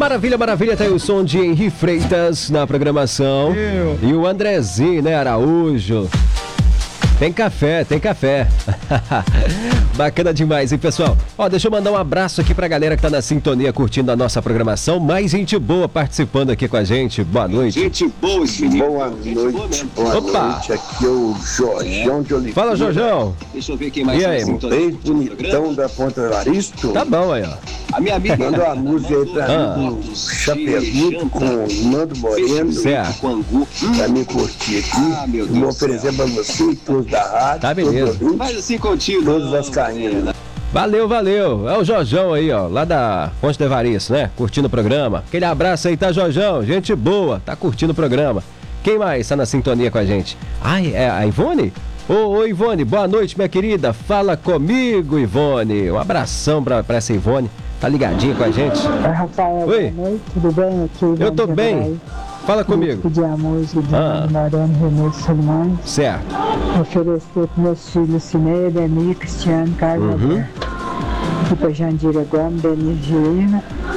Maravilha, maravilha, tá aí o som de Henri Freitas na programação. E o Andrezinho, né, Araújo. Tem café, tem café. Bacana demais, hein, pessoal? Ó, deixa eu mandar um abraço aqui pra galera que tá na sintonia, curtindo a nossa programação. Mais gente boa participando aqui com a gente. Boa noite. Gente boa, esse menino. Boa noite, boa Opa. noite. Aqui é o Jorjão de Oliveira. Fala, Jorjão. Deixa eu ver quem mais E tá aí, na sintonia Bem do programa. bonitão da Ponta Evaristo. Tá bom aí, ó. A minha amiga Manda uma música aí pra mim do Chapeludo com o Nando Moreno. Certo. Pra mim curtir aqui. Meu Eu vou Deus do céu. oferecer pra você e todos da rádio. Tá beleza. todos ouvintes, Faz assim contigo. Todos vascaínos. Né? Valeu, valeu. É o Jorjão aí, ó, lá da Ponte do Evaristo, né? Curtindo o programa. Aquele abraço aí, tá, Jorjão? Gente boa, tá curtindo o programa. Quem mais tá na sintonia com a gente? Ai, é a Ivone? Ô, Ivone, boa noite, minha querida. Fala comigo, Ivone. Um abração pra essa Ivone. Tá ligadinha com a gente? Oi, Rafael, Oi. boa noite, tudo bem? Aqui, Eu tô bem. Fala comigo. Pedir a música de Nando Moreno, Renê Solimões. Certo. Oferecer para meus filhos Cineia, Demi, Cristiano, Carlos Alberto. E para Jandira Gomes, Denise Gilina.